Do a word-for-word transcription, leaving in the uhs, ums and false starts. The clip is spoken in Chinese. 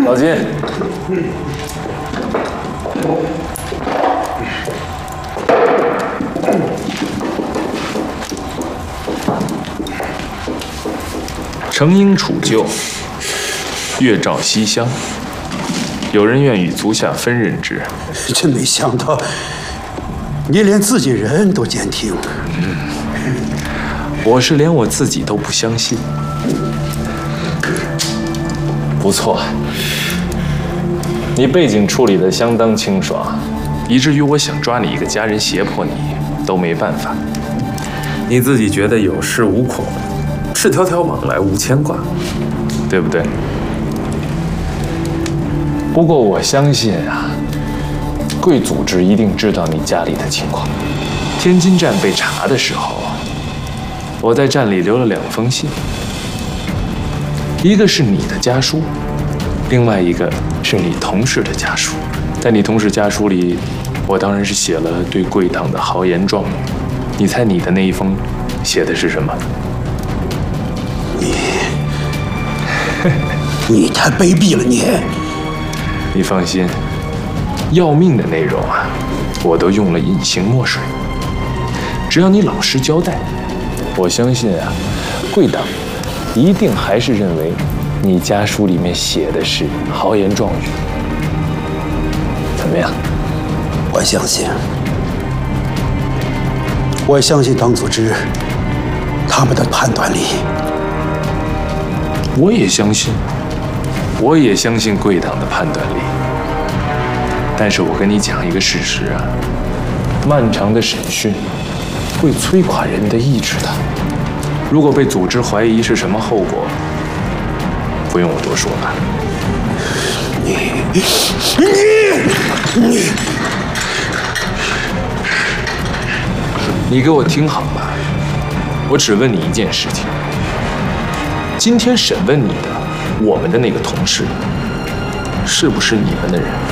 老金。承应储就，月照西厢。有人愿与足下分任之。 真没想到，你连自己人都监听。 嗯，我是连我自己都不相信。不错，你背景处理得相当清爽，以至于我想抓你一个家人胁迫你都没办法。你自己觉得有恃无恐。赤条条往来无牵挂，对不对？不过我相信啊，贵组织一定知道你家里的情况。天津站被查的时候，我在站里留了两封信，一个是你的家书，另外一个是你同事的家书。在你同事家书里，我当然是写了对贵党的豪言壮语。你猜你的那一封写的是什么？ 你，你太卑鄙了！你， 你放心，要命的内容啊，我都用了隐形墨水。只要你老实交代，我相信啊，贵党一定还是认为你家书里面写的是豪言壮语。怎么样？ 我相信，我相信党组织他们的判断力。 我也相信，我也相信贵党的判断力。但是我跟你讲一个事实啊，漫长的审讯会摧垮人的意志的。如果被组织怀疑是什么后果，不用我多说了。 你，你，你， 你给我听好了，我只问你一件事情。今天审问你的，我们的那个同事，是不是你们的人？